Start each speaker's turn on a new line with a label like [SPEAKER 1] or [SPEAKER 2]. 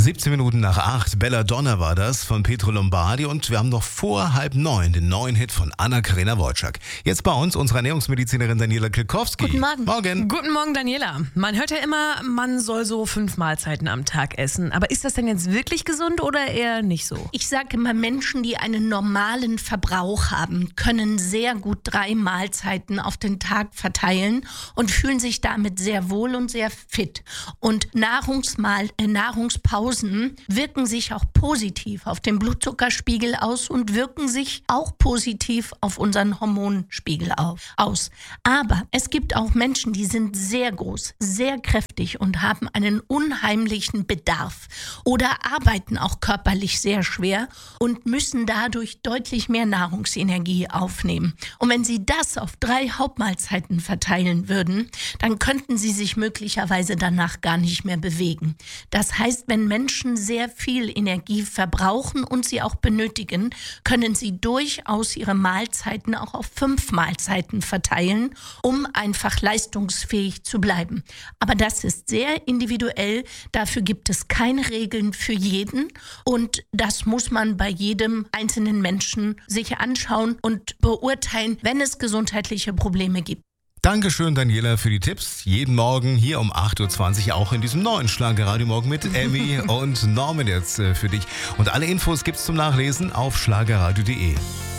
[SPEAKER 1] 17 Minuten nach 8, Belladonna war das von Pietro Lombardi und wir haben noch vor 8:30 den neuen Hit von Anna-Karina Wojcik. Jetzt bei uns unsere Ernährungsmedizinerin Daniela Kilkowski.
[SPEAKER 2] Guten Morgen.
[SPEAKER 1] Morgen.
[SPEAKER 3] Guten Morgen, Daniela. Man hört ja immer, man soll so 5 Mahlzeiten am Tag essen. Aber ist das denn jetzt wirklich gesund oder eher nicht so?
[SPEAKER 2] Ich sage immer, Menschen, die einen normalen Verbrauch haben, können sehr gut 3 Mahlzeiten auf den Tag verteilen und fühlen sich damit sehr wohl und sehr fit. Und Nahrungspausen wirken sich auch positiv auf den Blutzuckerspiegel aus und wirken sich auch positiv auf unseren Hormonspiegel aus. Aber es gibt auch Menschen, die sind sehr groß, sehr kräftig und haben einen unheimlichen Bedarf oder arbeiten auch körperlich sehr schwer und müssen dadurch deutlich mehr Nahrungsenergie aufnehmen. Und wenn sie das auf 3 Hauptmahlzeiten verteilen würden, dann könnten sie sich möglicherweise danach gar nicht mehr bewegen. Das heißt, wenn Menschen sehr viel Energie verbrauchen und sie auch benötigen, können sie durchaus ihre Mahlzeiten auch auf 5 Mahlzeiten verteilen, um einfach leistungsfähig zu bleiben. Aber das ist sehr individuell, dafür gibt es keine Regeln für jeden und das muss man bei jedem einzelnen Menschen sich anschauen und beurteilen, wenn es gesundheitliche Probleme gibt.
[SPEAKER 1] Dankeschön, Daniela, für die Tipps. Jeden Morgen hier um 8:20 Uhr auch in diesem neuen Schlagerradio Morgen mit Emmy und Norman jetzt für dich. Und alle Infos gibt's zum Nachlesen auf schlagerradio.de.